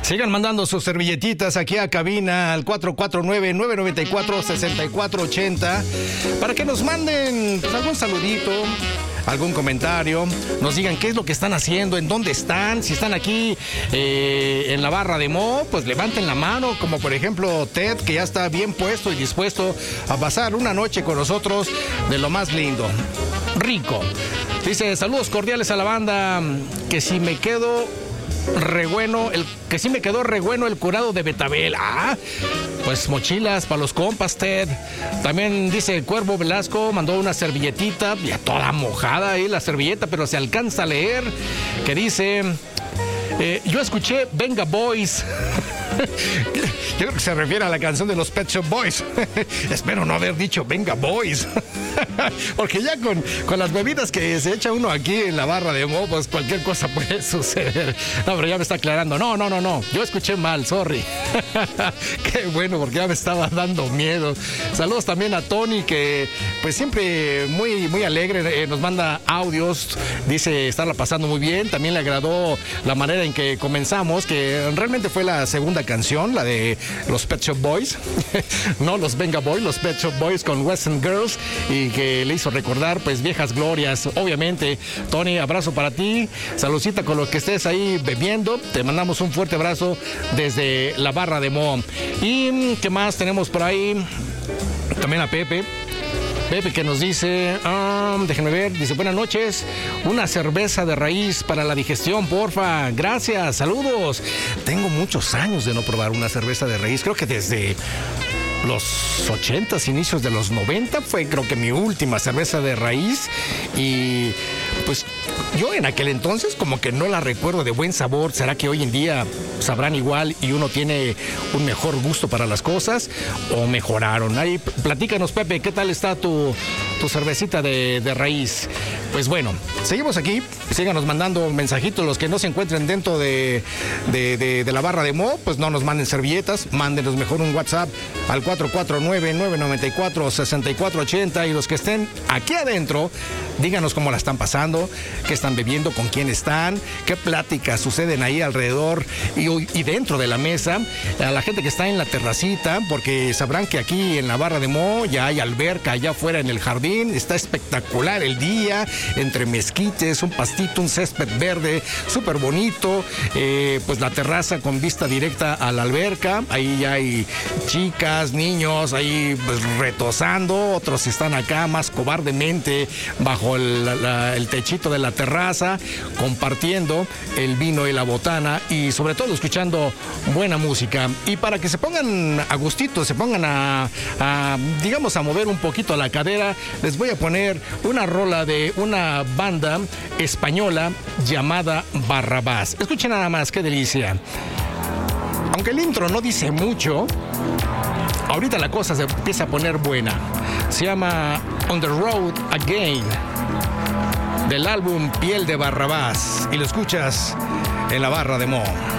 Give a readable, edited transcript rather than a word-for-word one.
Sigan mandando sus servilletitas aquí a cabina al 449-994-6480 para que nos manden pues, algún saludito, algún comentario, nos digan qué es lo que están haciendo, en dónde están, si están aquí en la barra de Mo, pues levanten la mano, como por ejemplo Ted, que ya está bien puesto y dispuesto a pasar una noche con nosotros de lo más lindo, rico. Dice, saludos cordiales a la banda, que si me quedo que sí me quedó re bueno el curado de betabel. Pues mochilas para los compas, Ted. También dice Cuervo Velasco, mandó una servilletita, ya toda mojada ahí la servilleta, pero se alcanza a leer, que dice, yo escuché Venga Boys. Yo creo que se refiere a la canción de los Pet Shop Boys. Espero no haber dicho Venga Boys. Porque ya con las bebidas que se echa uno aquí en la barra de Mo, pues cualquier cosa puede suceder. No, pero ya me está aclarando. No. Yo escuché mal, sorry. Qué bueno, porque ya me estaba dando miedo. Saludos también a Tony, que pues siempre muy, muy alegre. Nos manda audios. Dice estarla pasando muy bien. También le agradó la manera en que comenzamos, que realmente fue la segunda canción, la de los Pet Shop Boys. No los Venga Boys, los Pet Shop Boys con Western Girls, y que le hizo recordar pues viejas glorias. Obviamente, Tony, abrazo para ti, saludcita con lo que estés ahí bebiendo, te mandamos un fuerte abrazo desde la barra de Mo. Y ¿qué más tenemos por ahí? También a Pepe que nos dice, déjenme ver, dice, buenas noches, una cerveza de raíz para la digestión, porfa, gracias, saludos. Tengo muchos años de no probar una cerveza de raíz, creo que desde los 80s, inicios de los 90 fue creo que mi última cerveza de raíz, y pues yo en aquel entonces como que no la recuerdo de buen sabor. ¿Será que hoy en día sabrán igual y uno tiene un mejor gusto para las cosas, o mejoraron? Ahí platícanos, Pepe, ¿qué tal está tu cervecita de raíz? Pues bueno, seguimos aquí, síganos mandando mensajitos. Los que no se encuentren dentro de la barra de Mo, pues no nos manden servilletas, mándenos mejor un WhatsApp al 449-994-6480, y los que estén aquí adentro, díganos cómo la están pasando, qué están bebiendo, con quién están, qué pláticas suceden ahí alrededor y dentro de la mesa. A la gente que está en la terracita, porque sabrán que aquí en la barra de Mo ya hay alberca allá afuera en el jardín, está espectacular el día, entre mezquites, un pastito, un césped verde, súper bonito, pues la terraza con vista directa a la alberca, ahí ya hay chicas, niños, ahí pues retosando, otros están acá más cobardemente bajo el techito de la terraza, compartiendo el vino y la botana, y sobre todo escuchando buena música. Y para que se pongan a gustito, se pongan digamos, a mover un poquito la cadera, les voy a poner una rola de una banda española llamada Barrabás. Escuchen nada más, qué delicia. Aunque el intro no dice mucho, ahorita la cosa se empieza a poner buena. Se llama On the Road Again, del álbum Piel de Barrabás, y lo escuchas en la barra de Mo.